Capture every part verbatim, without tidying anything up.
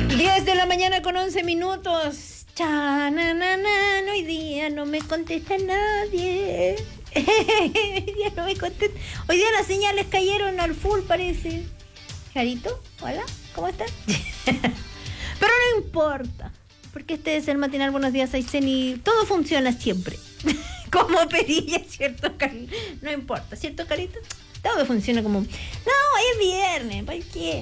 diez de la mañana con once minutos. Chanananan, hoy día no me contesta nadie. Hoy día no me contesta. Hoy día las señales cayeron al full, parece. Jarito, hola, ¿cómo estás? Pero no importa, porque este es el matinal Buenos Días, Aysén, y todo funciona siempre. Como perilla, ¿cierto, Carito? No importa, ¿cierto, Carito? Todo funciona como... No, es viernes, ¿para qué?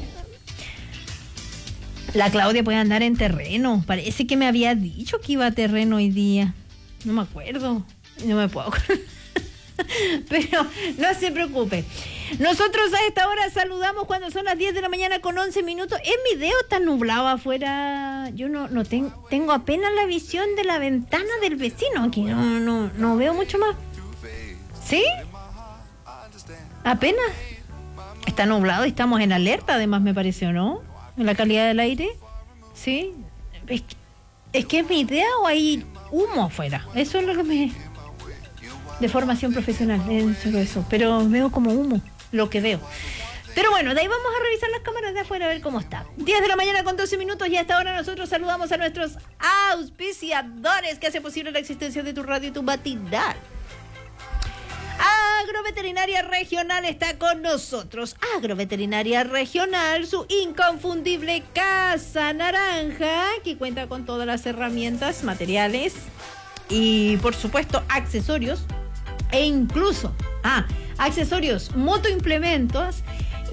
La Claudia puede andar en terreno. Parece que me había dicho que iba a terreno hoy día. No me acuerdo. No me puedo acordar. Pero no se preocupe. Nosotros a esta hora saludamos cuando son las diez de la mañana con once minutos. En mi dedo está nublado afuera. Yo no, no tengo, tengo apenas la visión de la ventana del vecino aquí. No, no, no veo mucho más. ¿Sí? Apenas. Está nublado y estamos en alerta, además, me parece, ¿o no? En la calidad del aire. ¿Sí? Es, es que es mi idea o hay humo afuera. Eso es lo que me... De formación profesional, en eso. Pero veo como humo, lo que veo. Pero bueno, de ahí vamos a revisar las cámaras de afuera a ver cómo está. diez de la mañana con doce minutos y hasta ahora nosotros saludamos a nuestros auspiciadores que hacen posible la existencia de tu radio y tu matinal. Agroveterinaria Regional está con nosotros. Agroveterinaria Regional, su inconfundible Casa Naranja, que cuenta con todas las herramientas, materiales y, por supuesto, accesorios. E incluso, ah, accesorios, motoimplementos